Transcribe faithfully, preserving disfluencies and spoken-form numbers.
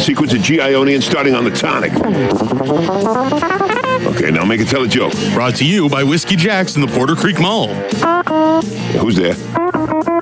sequence of G Ionian starting on the tonic. Okay, now make it tell a joke. Brought to you by Whiskey Jack's in the Porter Creek Mall. Who's there?